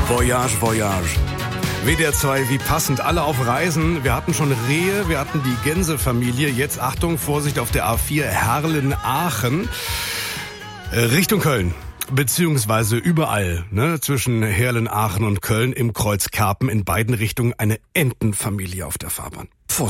Voyage, Voyage. WDR 2, wie passend, alle auf Reisen. Wir hatten schon Rehe, wir hatten die Gänsefamilie. Jetzt Achtung, Vorsicht auf der A4 Herrlen-Aachen. Richtung Köln. Beziehungsweise überall, zwischen Herrlen, Aachen und Köln im Kreuz Karpen in beiden Richtungen eine Entenfamilie auf der Fahrbahn.